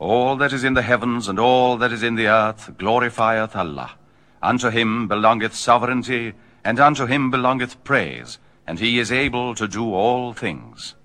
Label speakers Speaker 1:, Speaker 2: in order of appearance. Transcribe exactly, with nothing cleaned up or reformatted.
Speaker 1: All that is in the heavens and all that is in the earth glorifieth Allah. Unto him belongeth sovereignty, and unto him belongeth praise, and he is able to do all things.